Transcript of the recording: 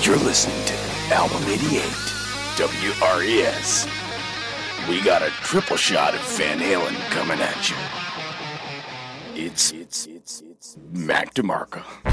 You're listening to Album 88, WRES. We got a triple shot of Van Halen coming at you. It's Mac DeMarco.